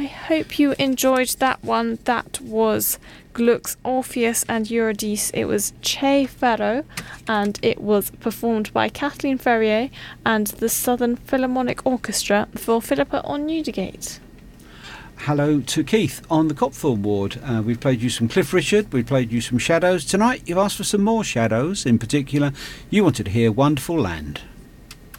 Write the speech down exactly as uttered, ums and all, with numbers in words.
hope you enjoyed that one. That was Gluck's Orpheus and Eurydice. It was Che Ferro, and it was performed by Kathleen Ferrier and the Southern Philharmonic Orchestra for Philippa on Newdigate. Hello to Keith on the Copthorne ward. Uh, we've played you some Cliff Richard, we've played you some Shadows. Tonight you've asked for some more Shadows. In particular, you wanted to hear Wonderful Land.